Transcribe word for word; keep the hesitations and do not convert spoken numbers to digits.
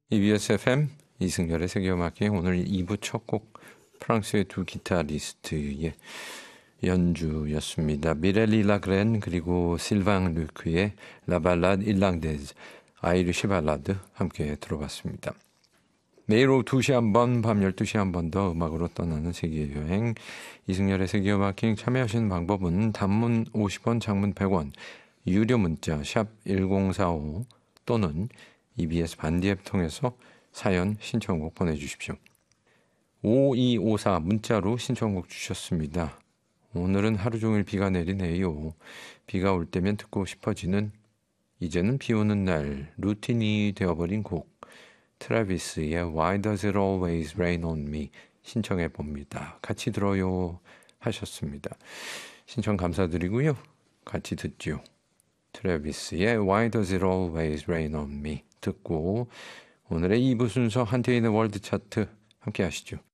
이비에스 에프엠 이승열의 세계음악회 오늘 이 부 첫 곡 프랑스의 두 기타리스트의 연주였습니다. 미렐리 라그렌 그리고 실방 르크의 라발라드 일랑데즈 아이리시 발라드 함께 들어봤습니다. 매일 오후 두 시 한 번, 밤 열두 시 한 번 더 음악으로 떠나는 세계여행 이승열의 세계음악행 참여하시는 방법은 단문 오십 원, 장문 백 원, 유료 문자 샵 일공사오 또는 이비에스 반디 앱 통해서 사연 신청곡 보내주십시오. 오이오사 문자로 신청곡 주셨습니다. 오늘은 하루 종일 비가 내리네요. 비가 올 때면 듣고 싶어지는 이제는 비 오는 날 루틴이 되어버린 곡 트래비스의 Why Does It Always Rain On Me 신청해 봅니다. 같이 들어요 하셨습니다. 신청 감사드리고요. 같이 듣죠. 트래비스의 Why Does It Always Rain On Me 듣고 오늘의 이 부 순서 한태인의 월드 차트 함께 하시죠.